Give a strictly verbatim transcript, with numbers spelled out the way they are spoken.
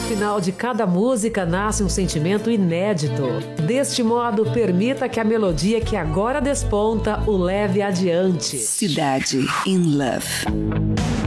final de cada música nasce um sentimento inédito. Deste modo, permita que a melodia que agora desponta o leve adiante. Cidade in Love.